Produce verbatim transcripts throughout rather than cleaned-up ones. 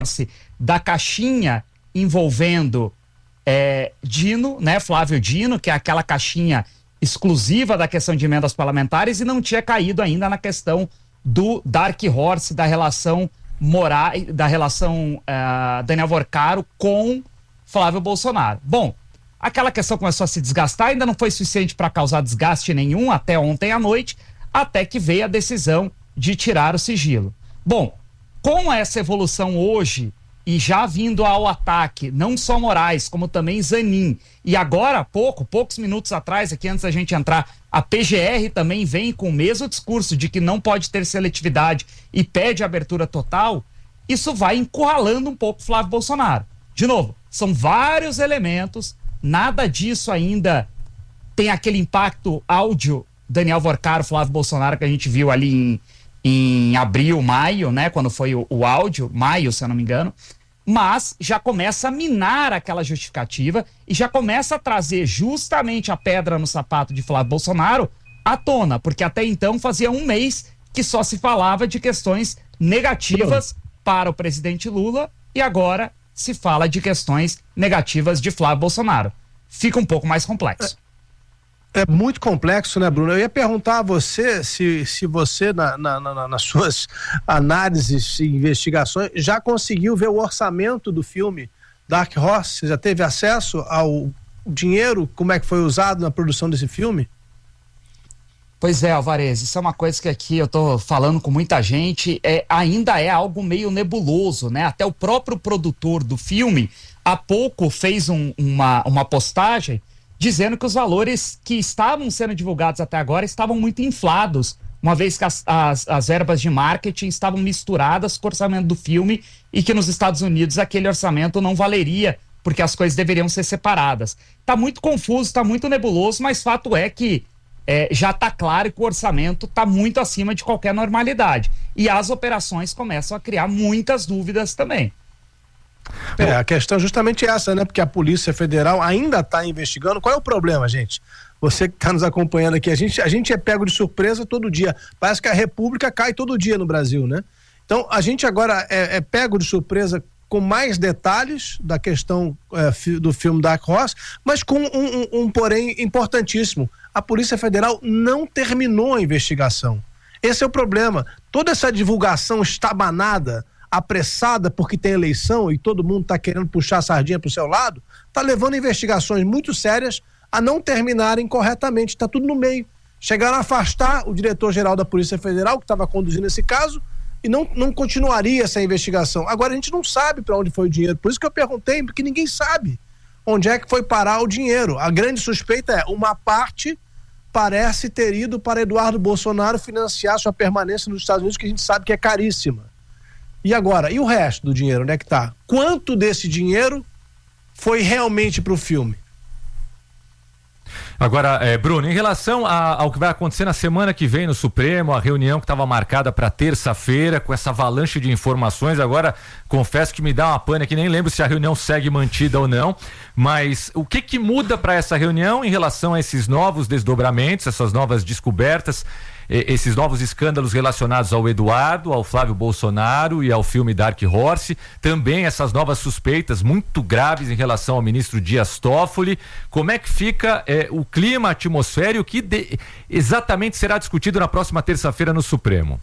da caixinha envolvendo é, Dino, né, Flávio Dino, que é aquela caixinha exclusiva da questão de emendas parlamentares, e não tinha caído ainda na questão do Dark Horse, da relação Moraes, da relação uh, Daniel Vorcaro com Flávio Bolsonaro. Bom, aquela questão começou a se desgastar, ainda não foi suficiente para causar desgaste nenhum até ontem à noite, até que veio a decisão de tirar o sigilo. Bom, com essa evolução hoje, e já vindo ao ataque, não só Moraes, como também Zanin, e agora há pouco, poucos minutos atrás, aqui antes da gente entrar, a P G R também vem com o mesmo discurso de que não pode ter seletividade e pede abertura total, isso vai encurralando um pouco Flávio Bolsonaro. De novo, são vários elementos, nada disso ainda tem aquele impacto áudio Daniel Vorcaro, Flávio Bolsonaro, que a gente viu ali em em abril, maio, né, quando foi o, o áudio, maio, se eu não me engano, mas já começa a minar aquela justificativa e já começa a trazer justamente a pedra no sapato de Flávio Bolsonaro à tona, porque até então fazia um mês que só se falava de questões negativas para o presidente Lula e agora se fala de questões negativas de Flávio Bolsonaro. Fica um pouco mais complexo. É muito complexo, né, Bruno? Eu ia perguntar a você se, se você, na, na, na, nas suas análises e investigações, já conseguiu ver o orçamento do filme Dark Horse? Você já teve acesso ao dinheiro, como é que foi usado na produção desse filme? Pois é, Alvarez, isso é uma coisa que aqui eu tô falando com muita gente, é, ainda é algo meio nebuloso, né? Até o próprio produtor do filme, há pouco fez um, uma, uma postagem dizendo que os valores que estavam sendo divulgados até agora estavam muito inflados, uma vez que as, as, as verbas de marketing estavam misturadas com o orçamento do filme e que nos Estados Unidos aquele orçamento não valeria, porque as coisas deveriam ser separadas. Tá muito confuso, tá muito nebuloso, mas fato é que é, já tá claro que o orçamento tá muito acima de qualquer normalidade. E as operações começam a criar muitas dúvidas também. É, a questão é justamente essa, né? Porque a Polícia Federal ainda está investigando. Qual é o problema, gente? Você que está nos acompanhando aqui, a gente, a gente é pego de surpresa todo dia. Parece que a República cai todo dia no Brasil, né? Então, a gente agora é, é pego de surpresa com mais detalhes da questão é, do filme Dark Horse, mas com um, um, um porém importantíssimo. A Polícia Federal não terminou a investigação. Esse é o problema. Toda essa divulgação estabanada, apressada porque tem eleição e todo mundo está querendo puxar a sardinha para o seu lado, está levando investigações muito sérias a não terminarem corretamente. Está tudo no meio. Chegaram a afastar o diretor-geral da Polícia Federal, que estava conduzindo esse caso, e não, não continuaria essa investigação. Agora a gente não sabe para onde foi o dinheiro. Por isso que eu perguntei, porque ninguém sabe onde é que foi parar o dinheiro. A grande suspeita é, uma parte parece ter ido para Eduardo Bolsonaro financiar sua permanência nos Estados Unidos, que a gente sabe que é caríssima. E agora, e o resto do dinheiro, onde é que tá? Quanto desse dinheiro foi realmente pro filme? Agora, é, Bruno, em relação a, ao que vai acontecer na semana que vem no Supremo, a reunião que estava marcada para terça-feira, com essa avalanche de informações, agora confesso que me dá uma pane aqui, nem lembro se a reunião segue mantida ou não, mas o que que muda para essa reunião em relação a esses novos desdobramentos, essas novas descobertas, esses novos escândalos relacionados ao Eduardo, ao Flávio Bolsonaro e ao filme Dark Horse, também essas novas suspeitas muito graves em relação ao ministro Dias Toffoli. Como é que fica é, o clima, a atmosfera e o que de, exatamente será discutido na próxima terça-feira no Supremo?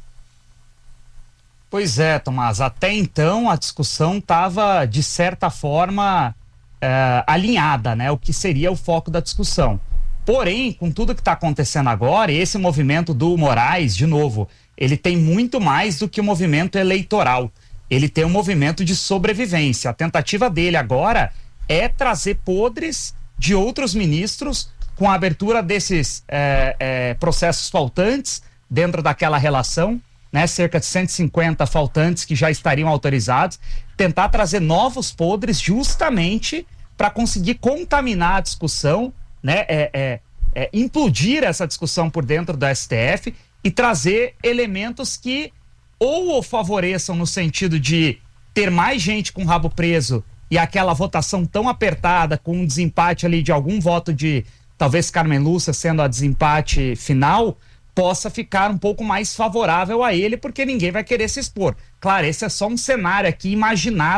Pois é, Tomás, até então a discussão estava, de certa forma, é, alinhada, né? O que seria o foco da discussão. Porém, com tudo que está acontecendo agora, esse movimento do Moraes, de novo, ele tem muito mais do que um movimento eleitoral. Ele tem um movimento de sobrevivência. A tentativa dele agora é trazer podres de outros ministros com a abertura desses é, é, processos faltantes dentro daquela relação, né? Cerca de cento e cinquenta faltantes que já estariam autorizados. Tentar trazer novos podres justamente para conseguir contaminar a discussão, né, é, é, é, implodir essa discussão por dentro do S T F e trazer elementos que ou o favoreçam no sentido de ter mais gente com o rabo preso e aquela votação tão apertada com um desempate ali de algum voto de talvez Carmen Lúcia sendo a desempate final, possa ficar um pouco mais favorável a ele, porque ninguém vai querer se expor. Claro, esse é só um cenário aqui imaginado